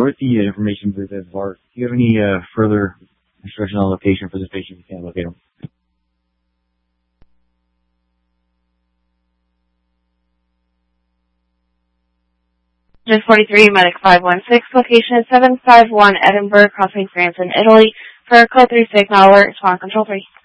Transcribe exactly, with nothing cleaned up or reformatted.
We're at the uh, information booth at V A R C. Do you have any uh, further instruction on location for this patient? You can't locate him. Just forty-three, Medic five one six, location is seven five one Edinburgh, Crossing, France, and Italy. For code three signal alert, respond control three.